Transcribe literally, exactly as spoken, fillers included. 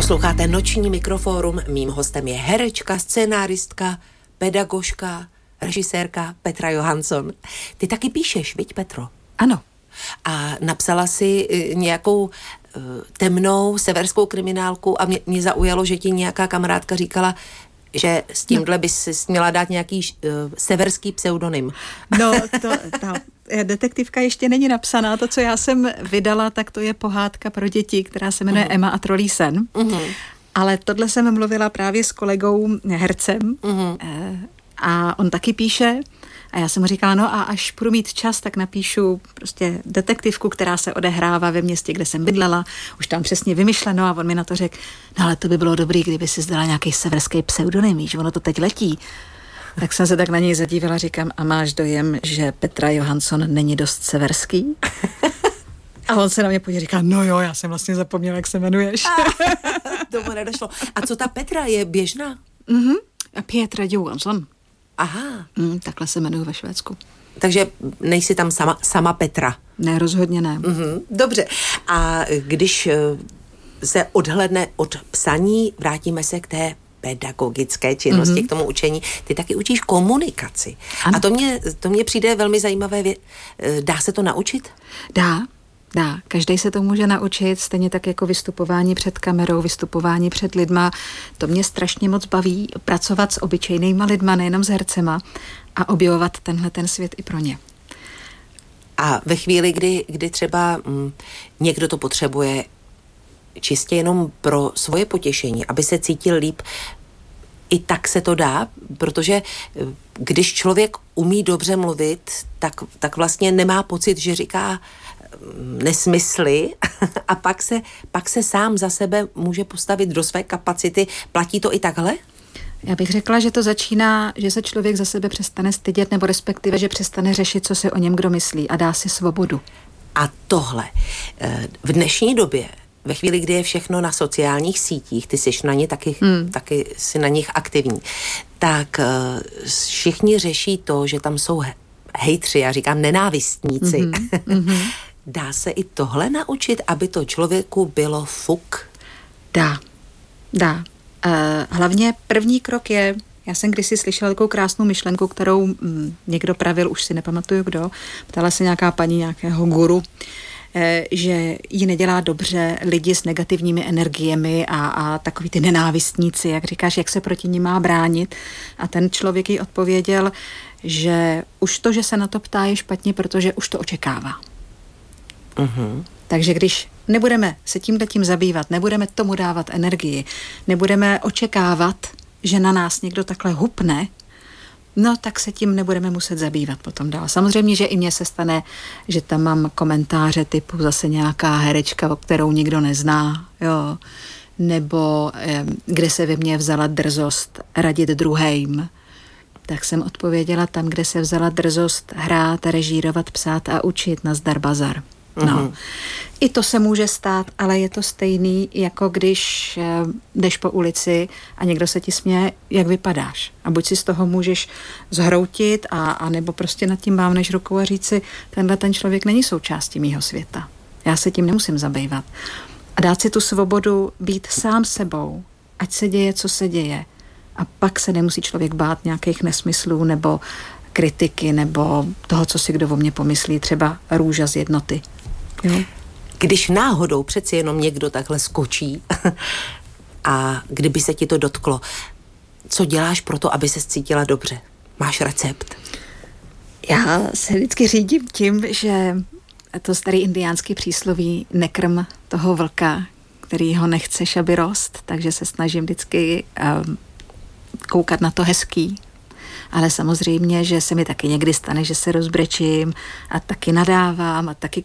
Posloucháte Noční mikrofórum, mým hostem je herečka, scénáristka, pedagožka, režisérka Petra Johansson. Ty taky píšeš, viď, Petro? Ano. A napsala si nějakou uh, temnou severskou kriminálku a mě, mě zaujalo, že ti nějaká kamarádka říkala, že s tímhle no. bys si měla dát nějaký uh, severský pseudonym. No, to, ta detektivka ještě není napsaná. To, co já jsem vydala, tak to je pohádka pro děti, která se jmenuje uh-huh. Emma a trolí sen. Uh-huh. Ale tohle jsem mluvila právě s kolegou hercem uh-huh. a on taky píše. A já jsem mu říkala, no a až budu mít čas, tak napíšu prostě detektivku, která se odehrává ve městě, kde jsem bydlela. Už tam přesně vymyšleno a on mi na to řekl, no ale to by bylo dobrý, kdyby si zdala nějaký severský pseudonym, víš, ono to teď letí. Tak jsem se tak na něj zadívala, říkám, a máš dojem, že Petra Johansson není dost severský? A on se na mě podíval, říká, no jo, já jsem vlastně zapomněla, jak se jmenuješ. Tomu nedošlo. A co ta Petra, je běžná? Mhm, Petra Johansson. Aha. Mm, takhle se jmenuji ve Švédsku. Takže nejsi tam sama, sama Petra? Ne, rozhodně ne. Mm-hmm. Dobře. A když se odhledne od psaní, vrátíme se k té pedagogické činnosti, mm-hmm. k tomu učení. Ty taky učíš komunikaci. Ano. A to mě, to mě přijde velmi zajímavé. Dá se to naučit? Dá. Dá. Každý se to může naučit, stejně tak jako vystupování před kamerou, vystupování před lidma. To mě strašně moc baví pracovat s obyčejnýma lidma, nejenom s hercema a objevovat tenhle ten svět i pro ně. A ve chvíli, kdy, kdy třeba m, někdo to potřebuje čistě jenom pro svoje potěšení, aby se cítil líp, i tak se to dá, protože když člověk umí dobře mluvit, tak, tak vlastně nemá pocit, že říká nesmysly a pak se, pak se sám za sebe může postavit do své kapacity. Platí to i takhle? Já bych řekla, že to začíná, že se člověk za sebe přestane stydět, nebo respektive, že přestane řešit, co si o něm kdo myslí a dá si svobodu. A tohle v dnešní době, ve chvíli, kdy je všechno na sociálních sítích, ty jsi na ně taky, hmm. taky jsi na nich aktivní, tak všichni řeší to, že tam jsou hejtři, já říkám nenávistníci. Mm-hmm. Dá se i tohle naučit, aby to člověku bylo fuk? Dá, dá. Uh, hlavně první krok je, já jsem kdysi slyšela takovou krásnou myšlenku, kterou mm, někdo pravil, už si nepamatuju kdo, ptala se nějaká paní nějakého guru, eh, že jí nedělá dobře lidi s negativními energiemi a, a takový ty nenávistníci, jak říkáš, jak se proti nim má bránit. A ten člověk jí odpověděl, že už to, že se na to ptá, je špatně, protože už to očekává. Uh-huh. Takže když nebudeme se tímhletím zabývat, nebudeme tomu dávat energii, nebudeme očekávat, že na nás někdo takhle hupne, no tak se tím nebudeme muset zabývat potom dál. Samozřejmě, že i mně se stane, že tam mám komentáře typu zase nějaká herečka, o kterou nikdo nezná, jo, nebo eh, kde se ve mně vzala drzost radit druhým. Tak jsem odpověděla tam, kde se vzala drzost hrát, režírovat, psát a učit, nazdar bazar. No. Mm-hmm. I to se může stát, ale je to stejný, jako když eh, jdeš po ulici a někdo se ti směje, jak vypadáš. A buď si z toho můžeš zhroutit, a, a nebo prostě nad tím mávneš rukou a říct si, tenhle ten člověk není součástí mýho světa. Já se tím nemusím zabývat. A dát si tu svobodu být sám sebou, ať se děje, co se děje. A pak se nemusí člověk bát nějakých nesmyslů nebo kritiky nebo toho, co si kdo o mě pomyslí, třeba Růža z Jednoty. Jo? Když náhodou přeci jenom někdo takhle skočí a kdyby se ti to dotklo, co děláš pro to, aby se cítila dobře? Máš recept? Já se vždycky řídím tím, že to starý indiánský přísloví nekrm toho vlka, který ho nechceš, aby rost, takže se snažím vždycky um, koukat na to hezký. Ale samozřejmě, že se mi taky někdy stane, že se rozbrečím a taky nadávám a taky